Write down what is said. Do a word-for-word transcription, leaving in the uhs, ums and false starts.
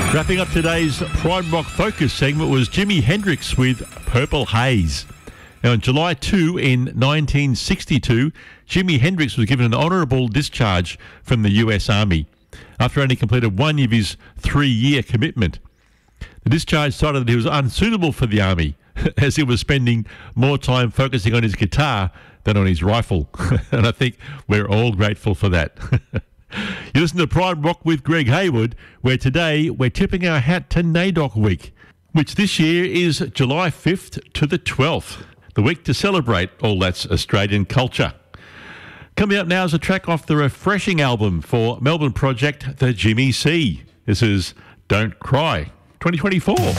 Wrapping up today's Prime Rock Focus segment was Jimi Hendrix with Purple Haze. Now, on July second in nineteen sixty-two, Jimi Hendrix was given an honourable discharge from the U S Army after only completed one of his three-year commitment. The discharge cited that he was unsuitable for the Army, as he was spending more time focusing on his guitar than on his rifle. And I think we're all grateful for that. You listen to Prime Rock with Greg Hayward, where today we're tipping our hat to NAIDOC Week, which this year is July fifth to the twelfth, the week to celebrate all that's Australian culture. Coming up now is a track off the refreshing album for Melbourne project The Jimmy C. This is Don't Cry, twenty twenty-four.